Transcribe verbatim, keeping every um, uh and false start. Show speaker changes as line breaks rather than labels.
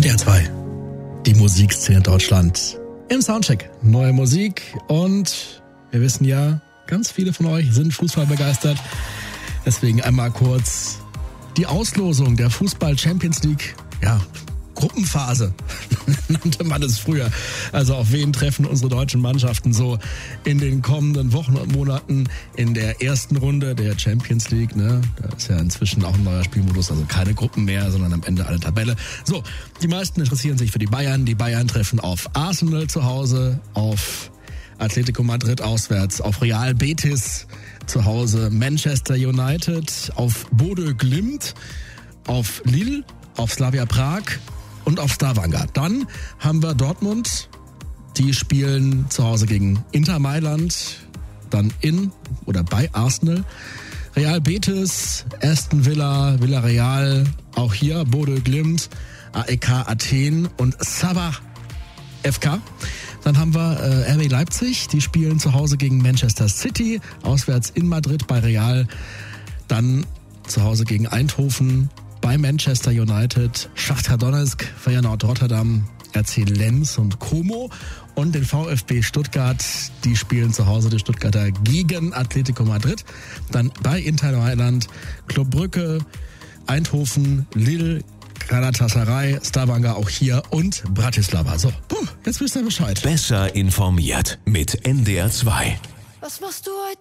R T L zwei, die Musikszene in Deutschland. Im Soundcheck neue Musik und wir wissen ja, ganz viele von euch sind Fußball begeistert. Deswegen einmal kurz die Auslosung der Fußball Champions League, ja, Gruppenphase, nannte man es früher. Also auf wen treffen unsere deutschen Mannschaften so in den kommenden Wochen und Monaten in der ersten Runde der Champions League. Ne? Da ist ja inzwischen auch ein neuer Spielmodus, also keine Gruppen mehr, sondern am Ende eine Tabelle. So, die meisten interessieren sich für die Bayern. Die Bayern treffen auf Arsenal zu Hause, auf Atletico Madrid auswärts, auf Real Betis zu Hause, Manchester United, auf Bodø Glimt, auf Lille, auf Slavia Prag und auf Stavanger. Dann haben wir Dortmund, die spielen zu Hause gegen Inter Mailand, dann in oder bei Arsenal. Real Betis, Aston Villa, Villarreal, auch hier Bodø Glimt, A E K Athen und Sabah F K. Dann haben wir äh, R B Leipzig, die spielen zu Hause gegen Manchester City, auswärts in Madrid bei Real. Dann zu Hause gegen Eindhoven, bei Manchester United, Schachtar Donetsk, Feyenoord Rotterdam, R C Lens und Como und den VfB Stuttgart, die spielen zu Hause die Stuttgarter gegen Atletico Madrid. Dann bei Inter Mailand, Club Brugge, Eindhoven, Lille, Galatasaray, Stavanger auch hier und Bratislava. So, puh, jetzt wisst ihr Bescheid.
Besser informiert mit N D R zwei.
Was machst du heute